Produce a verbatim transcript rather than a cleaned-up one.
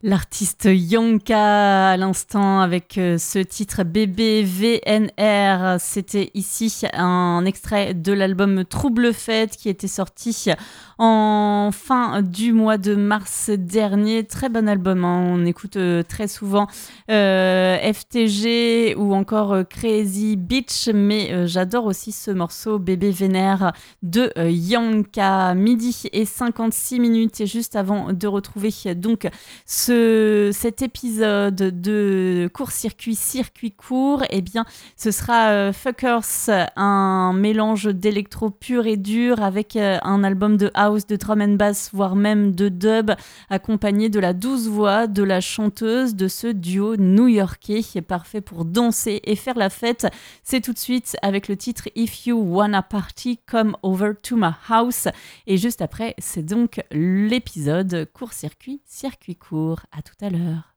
L'artiste Yonka à l'instant avec euh, ce titre B B V N R. C'était ici un extrait de l'album Trouble Fête qui était sorti en fin du mois de mars dernier. Très bon album, hein. On écoute euh, très souvent euh, F T G ou encore euh, Crazy Beach, mais euh, j'adore aussi ce morceau B B V N R de euh, Yonka. Midi et cinquante-six minutes et juste avant de retrouver donc ce Ce, cet épisode de court-circuit, circuit court, eh bien, ce sera euh, Fuckers, un mélange d'électro pur et dur avec euh, un album de house, de drum and bass, voire même de dub, accompagné de la douce voix de la chanteuse de ce duo new-yorkais, parfait pour danser et faire la fête. C'est tout de suite avec le titre If You Wanna Party, Come Over to My House. Et juste après, c'est donc l'épisode court-circuit, circuit court. À tout à l'heure.